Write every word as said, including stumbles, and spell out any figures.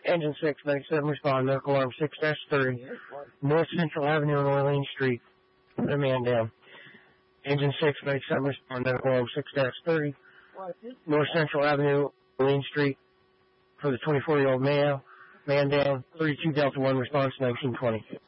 Engine six, ninety-seven, respond. Medical alarm six dash thirty. North Central Avenue and Orleans Street. Put a man down. Engine six, ninety-seven, respond. Medical alarm six dash thirty. North Central Avenue, Orleans Street. For the twenty-four-year-old male. Man down. thirty-two Delta one, response nineteen twenty.